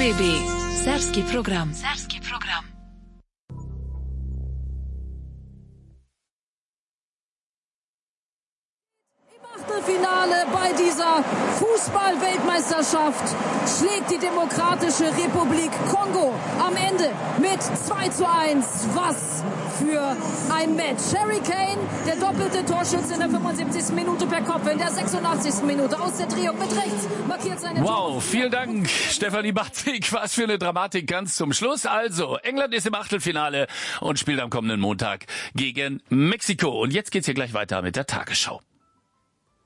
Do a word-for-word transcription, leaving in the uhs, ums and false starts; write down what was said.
R B B. Serbski program. Serbski program. Achtelfinale bei dieser Fußball-Weltmeisterschaft schlägt die Demokratische Republik Kongo am Ende mit zwei zu eins. Was für ein Match. Harry Kane, der doppelte Torschütze in der fünfundsiebzigsten Minute per Kopf, in der sechsundachtzigsten Minute aus der Drehung mit rechts markiert seine Wow, vielen Dank, Stefanie Bartwig. Was für eine Dramatik ganz zum Schluss. Also, England ist im Achtelfinale und spielt am kommenden Montag gegen Mexiko. Und jetzt geht's hier gleich weiter mit der Tagesschau.